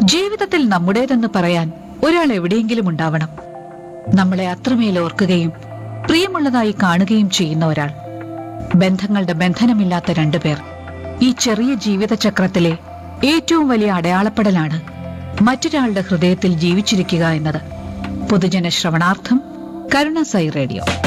ജീവിതത്തിൽ നമ്മുടേതെന്ന് പറയാൻ ഒരാൾ എവിടെയെങ്കിലും ഉണ്ടാവണം. നമ്മളെ അത്രമേൽ ഓർക്കുകയും പ്രിയമുള്ളതായി കാണുകയും ചെയ്യുന്ന ഒരാൾ. ബന്ധങ്ങളുടെ ബന്ധനമില്ലാത്ത രണ്ടുപേർ. ഈ ചെറിയ ജീവിതചക്രത്തിലെ ഏറ്റവും വലിയ അടയാളപ്പെടലാണ് മറ്റൊരാളുടെ ഹൃദയത്തിൽ ജീവിച്ചിരിക്കുക എന്നത്. പൊതുജന ശ്രവണാർത്ഥം കരുണ സായി റേഡിയോ.